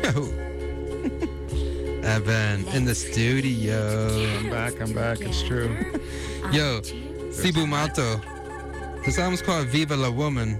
Evan in the studio. I'm back. It's true. Yo, Cebu Malto. This album's called Viva la Woman.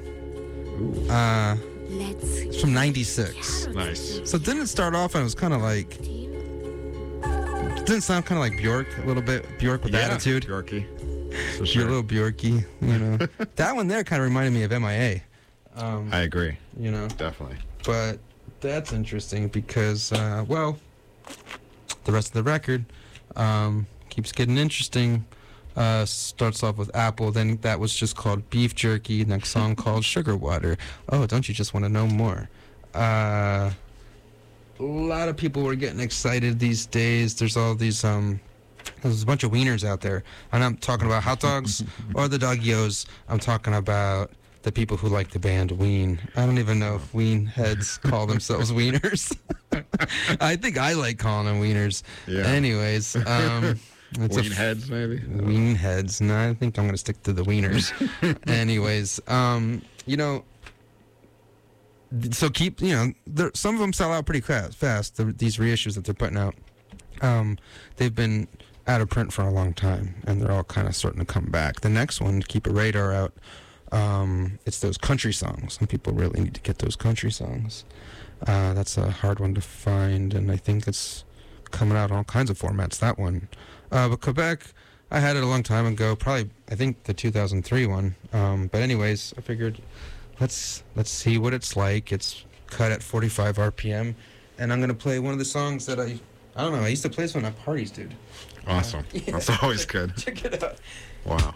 It's from 96. Nice. So didn't it start off and it was kind of like... Didn't it sound kind of like Bjork a little bit? Bjork with attitude? Bjorky. So sure. You're a little Bjorky, you know. That one there kind of reminded me of MIA. I agree. You know. Definitely. But that's interesting because, well, the rest of the record keeps getting interesting. Starts off with Apple, then that was just called Beef Jerky. Next song called Sugar Water. Oh, don't you just want to know more? A lot of people were getting excited these days. There's all these there's a bunch of wieners out there. I'm not talking about hot dogs or the doggios. I'm talking about the people who like the band Ween. I don't even know if Ween heads call themselves wieners. I think I like calling them wieners. Yeah. Anyways, Ween heads, maybe? Ween heads. No, I think I'm going to stick to the wieners. Anyways, you know, so keep, you know, some of them sell out pretty fast, these reissues that they're putting out. They've been out of print for a long time, and they're all kind of starting to come back. The next one, Keep a Radar Out, it's those country songs. Some people really need to get those country songs. That's a hard one to find, and I think it's coming out in all kinds of formats, that one. But Quebec, I had it a long time ago, probably, I think, the 2003 one. But anyways, I figured, let's see what it's like. It's cut at 45 RPM, and I'm going to play one of the songs that I don't know, I used to play this one at parties, dude. Awesome. That's always good. Check it out. Wow.